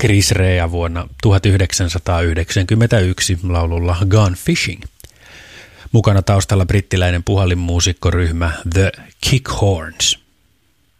Chris Rea vuonna 1991 laululla Gone Fishing. Mukana taustalla brittiläinen puhallinmuusikkoryhmä The Kickhorns.